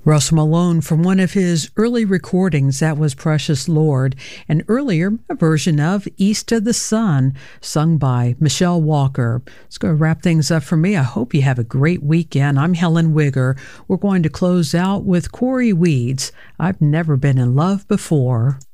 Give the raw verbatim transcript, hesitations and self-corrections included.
Russell Malone from one of his early recordings, that was Precious Lord, and earlier a version of East of the Sun, sung by Michelle Walker. It's going to wrap things up for me. I hope you have a great weekend. I'm Helen Wigger. We're going to close out with Corey Weeds, I've Never Been in Love Before.